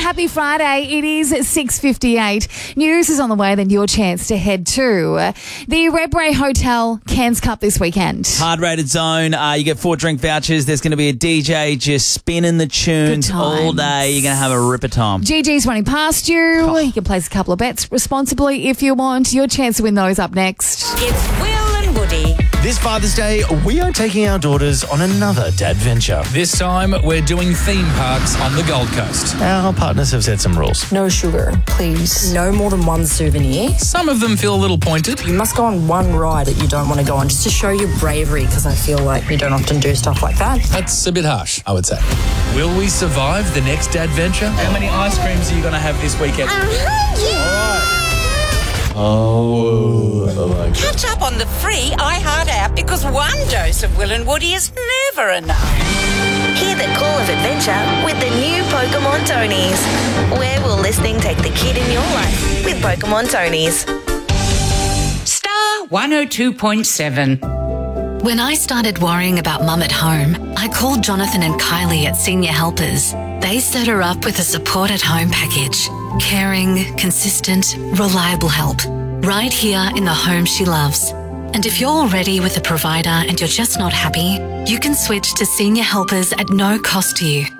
Happy Friday. It is 6:58. News is on the way, then your chance to head to the Redbray Hotel Cairns Cup this weekend. Hard rated zone. You get 4 drink vouchers. There's going to be a DJ just spinning the tunes all day. You're going to have a ripper time. GG's running past you. You can place a couple of bets responsibly if you want. Your chance to win those up next. It's Will and Woody. This Father's Day, we are taking our daughters on another dad venture. This time, we're doing theme parks on the Gold Coast. Our partners have set some rules. No sugar, please. No more than one souvenir. Some of them feel a little pointed. You must go on one ride that you don't want to go on just to show your bravery, because I feel like you don't often do stuff like that. That's a bit harsh, I would say. Will we survive the next dad venture? How many ice creams are you going to have this weekend? Catch up on the free iHeart app, because one dose of Will and Woody is never enough. Hear the call of adventure with the new Pokemon Tonies. Where will listening take the kid in your life with Pokemon Tonies? Star 102.7. When I started worrying about Mum at home, I called Jonathan and Kylie at Senior Helpers. They set her up with a support at home package. Caring, consistent, reliable help. Right here in the home she loves. And if you're already with a provider and you're just not happy, you can switch to Senior Helpers at no cost to you.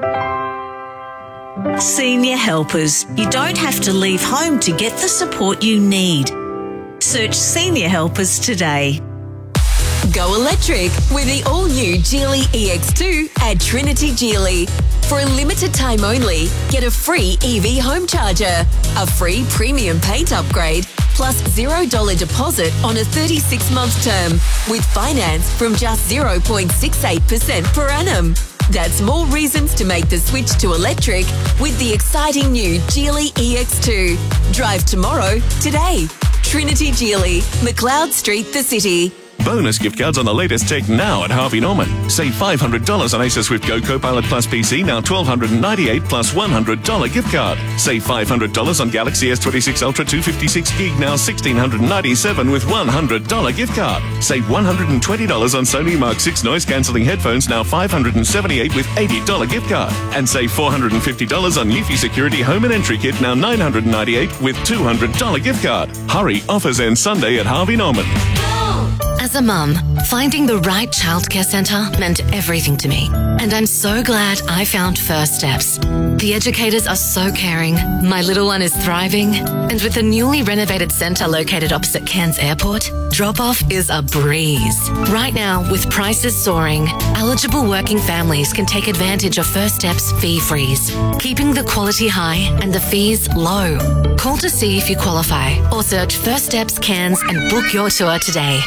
Senior Helpers. You don't have to leave home to get the support you need. Search Senior Helpers today. Go electric with the all-new Geely EX2 at Trinity Geely. For a limited time only, get a free EV home charger, a free premium paint upgrade, plus $0 deposit on a 36-month term with finance from just 0.68% per annum. That's more reasons to make the switch to electric with the exciting new Geely EX2. Drive tomorrow, today. Trinity Geely, McLeod Street, the city. Bonus gift cards on the latest tech now at Harvey Norman. Save $500 on Acer Swift Go Copilot Plus PC, now $1,298 plus $100 gift card. Save $500 on Galaxy S26 Ultra 256 gig, now $1,697 with $100 gift card. Save $120 on Sony Mark 6 noise cancelling headphones, now $578 with $80 gift card. And save $450 on Eufy Security Home and Entry Kit, now $998 with $200 gift card. Hurry, offers end Sunday at Harvey Norman. As a mum, finding the right childcare centre meant everything to me. And I'm so glad I found First Steps. The educators are so caring, my little one is thriving, and with the newly renovated centre located opposite Cairns Airport, drop-off is a breeze. Right now, with prices soaring, eligible working families can take advantage of First Steps fee freeze, keeping the quality high and the fees low. Call to see if you qualify, or search First Steps Cairns and book your tour today.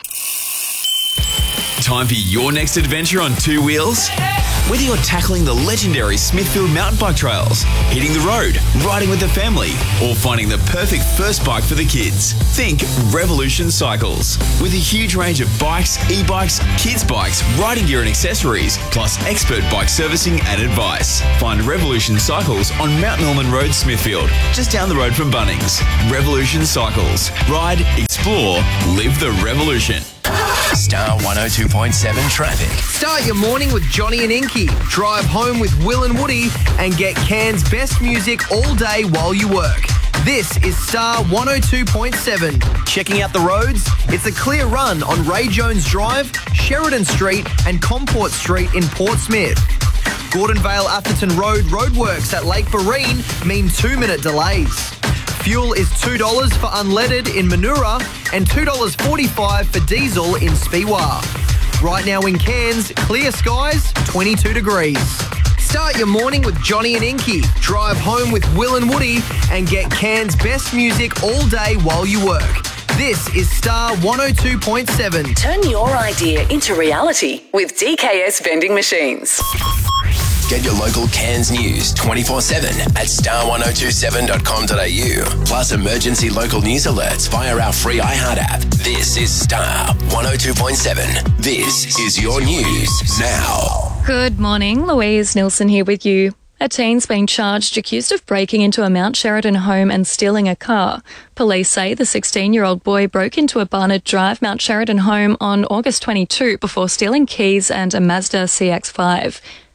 Time for your next adventure on 2 wheels? Whether you're tackling the legendary Smithfield mountain bike trails, hitting the road, riding with the family, or finding the perfect first bike for the kids, think Revolution Cycles. With a huge range of bikes, e-bikes, kids' bikes, riding gear and accessories, plus expert bike servicing and advice. Find Revolution Cycles on Mount Norman Road, Smithfield, just down the road from Bunnings. Revolution Cycles. Ride, explore, live the revolution. Star 102.7 traffic. Start your morning with Johnny and Inky. Drive home with Will and Woody and get Cairns' best music all day while you work. This is Star 102.7. Checking out the roads? It's a clear run on Ray Jones Drive, Sheridan Street and Comport Street in Portsmouth. Gordonvale Atherton Road roadworks at Lake Barine mean 2-minute delays. Fuel is $2 for unleaded in Manura and $2.45 for diesel in Speewah. Right now in Cairns, clear skies, 22 degrees. Start your morning with Johnny and Inky. Drive home with Will and Woody and get Cairns' best music all day while you work. This is Star 102.7. Turn your idea into reality with DKS Vending Machines. Get your local Cairns news 24/7 at star1027.com.au. Plus emergency local news alerts via our free iHeart app. This is Star 102.7. This is your news now. Good morning, Louise Nilsson here with you. A teen's been charged accused of breaking into a Mount Sheridan home and stealing a car. Police say the 16-year-old boy broke into a Barnard Drive Mount Sheridan home on August 22 before stealing keys and a Mazda CX-5.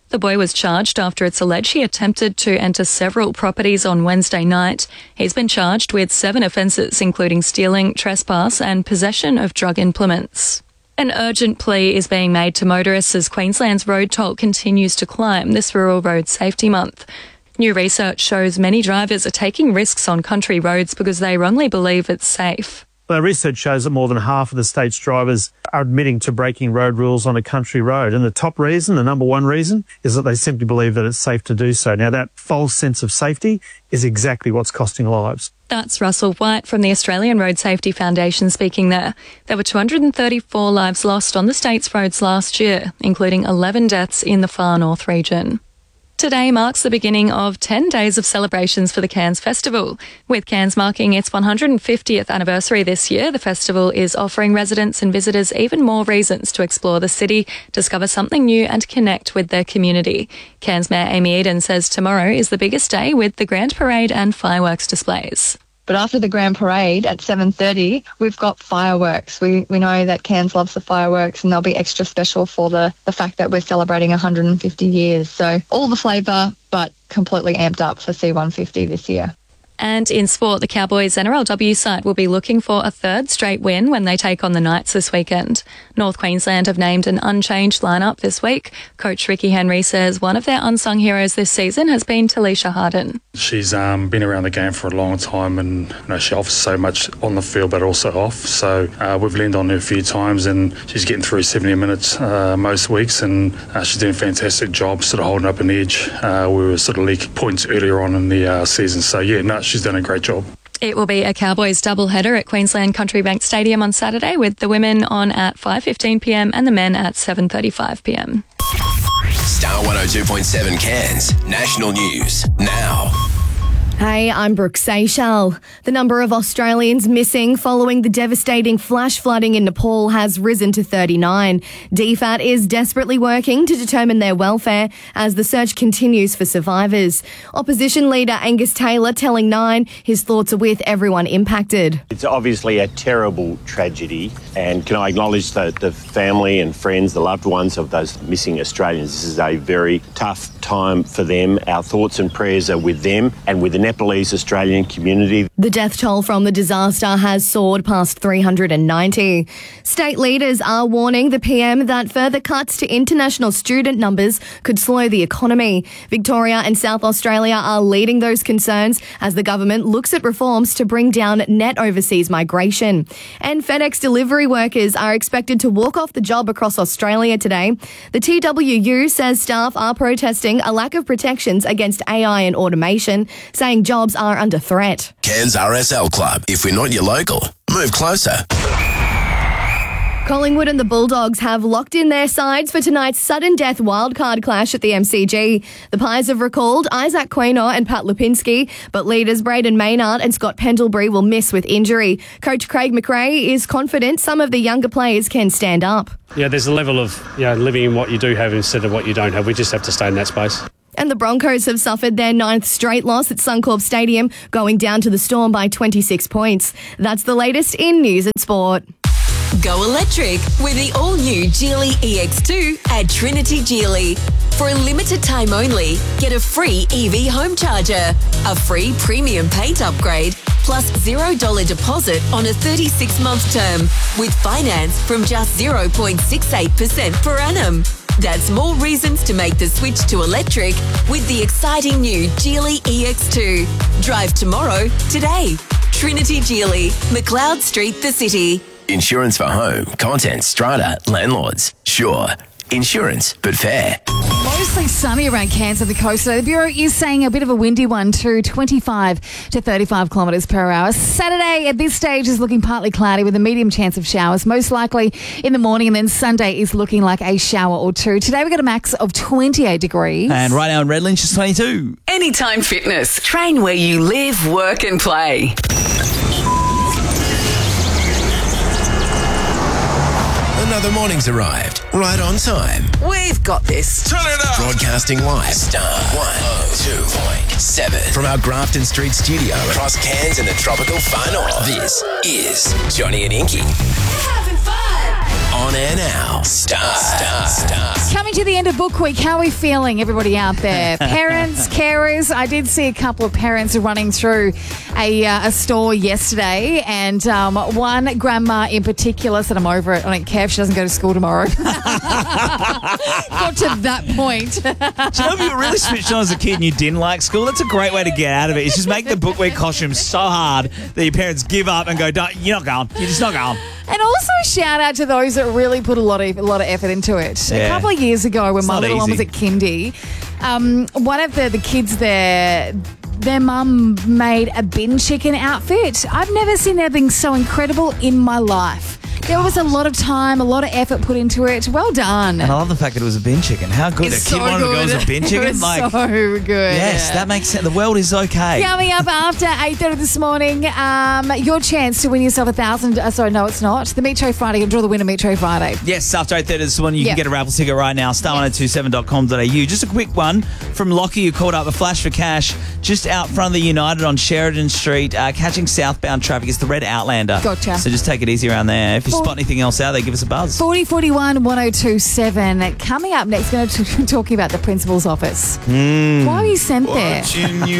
The boy was charged after it's alleged he attempted to enter several properties on Wednesday night. He's been charged with 7 offences, including stealing, trespass and possession of drug implements. An urgent plea is being made to motorists as Queensland's road toll continues to climb this Rural Road Safety Month. New research shows many drivers are taking risks on country roads because they wrongly believe it's safe. Well, research shows that more than half of the state's drivers are admitting to breaking road rules on a country road. And the top reason, the number one reason, is that they simply believe that it's safe to do so. Now, that false sense of safety is exactly what's costing lives. That's Russell White from the Australian Road Safety Foundation speaking there. There were 234 lives lost on the state's roads last year, including 11 deaths in the far north region. Today marks the beginning of 10 days of celebrations for the Cairns Festival. With Cairns marking its 150th anniversary this year, the festival is offering residents and visitors even more reasons to explore the city, discover something new and connect with their community. Cairns Mayor Amy Eden says tomorrow is the biggest day with the Grand Parade and fireworks displays. But after the Grand Parade at 7:30, we've got fireworks. We know that Cairns loves the fireworks, and they'll be extra special for the fact that we're celebrating 150 years. So all the flavour, but completely amped up for C150 this year. And in sport, the Cowboys NRLW side will be looking for a third straight win when they take on the Knights this weekend. North Queensland have named an unchanged lineup this week. Coach Ricky Henry says one of their unsung heroes this season has been Talisha Harden. She's been around the game for a long time, and she offers so much on the field but also off. So we've leaned on her a few times, and she's getting through 70 minutes most weeks, and she's doing a fantastic job sort of holding up an edge. We were sort of leaking points earlier on in the season. So, she's done a great job. It will be a Cowboys doubleheader at Queensland Country Bank Stadium on Saturday, with the women on at 5:15pm and the men at 7:35pm. Star 102.7 Cairns National News now. Hey, I'm Brooke Seychelles. The number of Australians missing following the devastating flash flooding in Nepal has risen to 39. DFAT is desperately working to determine their welfare as the search continues for survivors. Opposition leader Angus Taylor telling Nine his thoughts are with everyone impacted. It's obviously a terrible tragedy, and can I acknowledge the family and friends, the loved ones of those missing Australians. This is a very tough time for them. Our thoughts and prayers are with them and with the Nepalese Australian community. The death toll from the disaster has soared past 390. State leaders are warning the PM that further cuts to international student numbers could slow the economy. Victoria and South Australia are leading those concerns as the government looks at reforms to bring down net overseas migration. And FedEx delivery workers are expected to walk off the job across Australia today. The TWU says staff are protesting a lack of protections against AI and automation, saying jobs are under threat. Cairns RSL Club. If we're not your local, move closer. Collingwood and the Bulldogs have locked in their sides for tonight's sudden death wildcard clash at the MCG. The Pies have recalled Isaac Quaynor and Pat Lipinski, but leaders Braden Maynard and Scott Pendlebury will miss with injury. Coach Craig McRae is confident some of the younger players can stand up. Yeah, there's a level of living in what you do have instead of what you don't have. We just have to stay in that space. And the Broncos have suffered their 9th straight loss at Suncorp Stadium, going down to the Storm by 26 points. That's the latest in news and sport. Go electric with the all-new Geely EX2 at Trinity Geely. For a limited time only, get a free EV home charger, a free premium paint upgrade, plus $0 deposit on a 36-month term with finance from just 0.68% per annum. That's more reasons to make the switch to electric with the exciting new Geely EX2. Drive tomorrow, today. Trinity Geely, McLeod Street, the city. Insurance for home, contents, strata, landlords. Sure. Insurance, but fair. Mostly sunny around Cairns and the coast today. The Bureau is saying a bit of a windy one too, 25 to 35 kilometres per hour. Saturday at this stage is looking partly cloudy with a medium chance of showers, most likely in the morning, and then Sunday is looking like a shower or two. Today we've got a max of 28 degrees. And right now in Redlands is 22. Anytime Fitness. Train where you live, work and play. Another morning's arrived, right on time. We've got this. Turn it up. Broadcasting live, Star 102.7 from our Grafton Street studio across Cairns and the tropical far north. This is Johnny and Inky. Having fun. On air now. Star. Coming to the end of book week, how are we feeling, everybody out there? Parents, carers. I did see a couple of parents running through a store yesterday, and one grandma in particular said, I'm over it. I don't care if she doesn't go to school tomorrow. Got to that point. Do you know if you were really switched on as a kid and you didn't like school? That's a great way to get out of it. It's just make the book week costume so hard that your parents give up and go, you're not going. You're just not going. And also shout out to those that really put a lot of effort into it. Yeah. A couple of years ago when It's my not little one was easy. at kindy, one of the kids there, their mum made a bin chicken outfit. I've never seen anything so incredible in my life. There was a lot of time, a lot of effort put into it. Well done. And I love the fact that it was a bin chicken. How good. It's A kid so wanted to go as a bin chicken. It was so good. Yes, that makes sense. The world is okay. Coming up after 8:30 this morning, your chance to win yourself $1,000. Sorry, no, it's not. The Metro Friday. You'll draw the winner Metro Friday. Yes, after 8:30 this morning, you Yep. can get a raffle ticket right now, star1027.com.au. Just a quick one from Lockie, who called up a flash for cash just out front of the United on Sheridan Street, catching southbound traffic. It's the red Outlander. Gotcha. So just take it easy around there. If you spot anything else out there, give us a buzz. 4041 1027. Coming up next, going to talking about the principal's office. Why were you sent there?